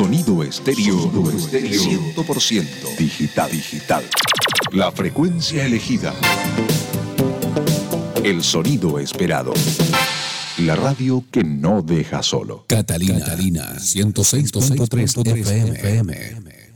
Sonido estéreo 100% digital. La frecuencia elegida. El sonido esperado. La radio que no deja solo. Catalina 106.3 FM.